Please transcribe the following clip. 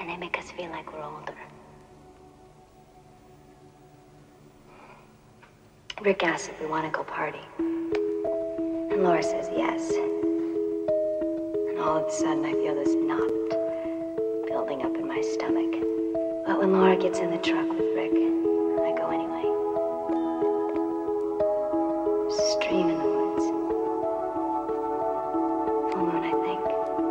And they make us feel like we're older. Rick asks if we want to go party. And Laura says yes. And all of a sudden I feel this knot building up in my stomach. But when Laura gets in the truck with Rick, I go anyway. There's a stream in the woods. Full moon, I think.